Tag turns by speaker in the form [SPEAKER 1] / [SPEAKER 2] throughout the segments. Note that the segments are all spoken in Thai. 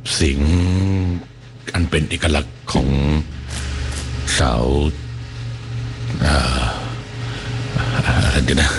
[SPEAKER 1] เสียงอันเป็นเอกลักษณ์ของสาวอะไรดีนะ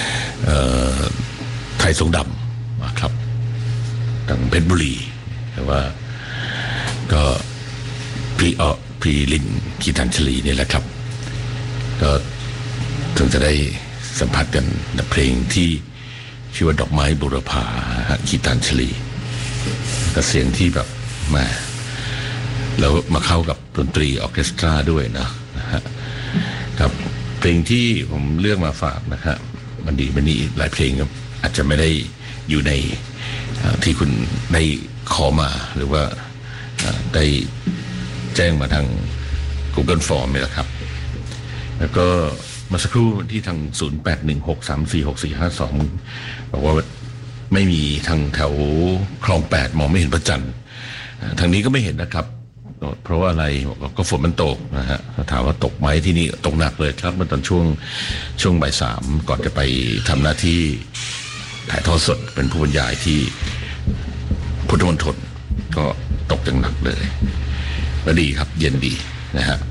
[SPEAKER 1] ไทยทรงดำครับทางเพชรบุรีแต่ว่าก็พี่ลินกีตัญชลีนี่แหละครับก็ถึงจะได้สัมผัสกันในเพลงที่ชื่อว่าดอกไม้บุรพากีตัญชลีแต่เสียงที่แบบมาแล้วมาเข้ากับดนตรีออร์เคสตราด้วยนะฮะครับเพลงที่ผมเลือกมาฝากนะครับมันนี่หลายเพลงครับอาจจะไม่ได้อยู่ในที่คุณได้ขอมาหรือว่าได้แจ้งมาทาง Google Form นี่แหละครับแล้วก็มาสักครู่ที่ทาง0816346452บอกว่าไม่มีทางแถวคลอง8มองไม่เห็นพระจันทร์ทางนี้ก็ไม่เห็นนะครับเพราะว่าอะไรก็ฝนมันตกนะฮะถามว่าตกไหมที่นี่ตกหนักเลยครับเมื่อตอนช่วงบ่าย 3ก่อนจะไปทำหน้าที่ถ่ายทอดสดเป็นผู้บรรยายที่พุทธมณฑลก็ตกอย่างหนักเลยก็ดีครับเย็นดีนะฮะ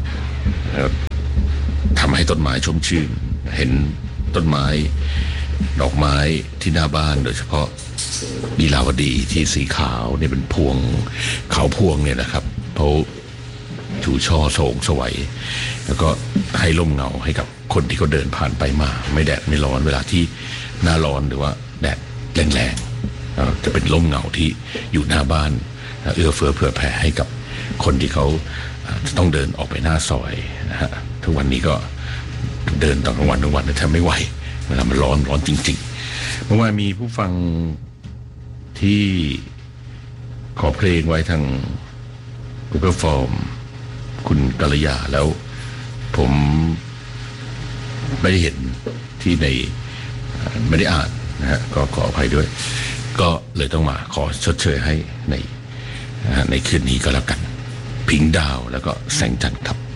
[SPEAKER 1] ทำให้ต้นไม้ชุ่มชื่นเห็นต้นไม้ดอกไม้ที่หน้าบ้านโดยเฉพาะลีลาวดีที่สีขาวเนี่ยเป็นพวงเขาพวงเนี่ยนะครับเขาชูช่อโศกสวยแล้วก็ให้ร่มเงาให้กับคนที่เขาเดินผ่านไปมาไม่แดดไม่ร้อนเวลาที่หน้าร้อนหรือว่าแดดแรงๆจะเป็นร่มเงาที่อยู่หน้าบ้านเอื้อเฟื้อเผื่อแผ่ให้กับคนที่เขาต้องเดินออกไปหน้าซอยนะฮะทุกวันนี้ก็เดินตอนกลางวันแทบไม่ไหวเวลามันร้อนจริงๆเมื่อวานมีผู้ฟังที่ขอเพลงไว้ทาง Google Form คุณกัลยาแล้วผมไม่ได้เห็นที่ในไม่ได้อ่านนะฮะก็ขออภัยด้วยก็เลยต้องมาขอชดเชยให้ในคืนนี้ก็แล้วกันพิงดาวแล้วก็แสงจันทร์ครับ